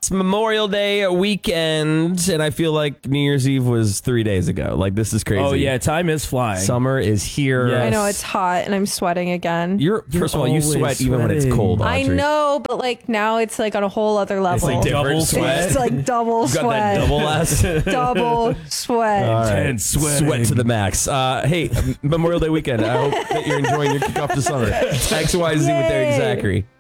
It's Memorial Day weekend, and I feel like New Year's Eve was 3 days ago. Like, this is crazy. Oh, yeah, time is flying. Summer is here. Yes. I know it's hot and I'm sweating again. First of all, you always sweat even when it's sweating. cold, I Audrey. know, but like now it's like on a whole other level. like Double different sweat. It's like double You got that sweat. double ass. Double sweat. All right. Intense sweating. Sweat to the max. Hey, Memorial Day weekend. I hope that you're enjoying your kickoff to summer. XYZ with Derek Yay. Zachary.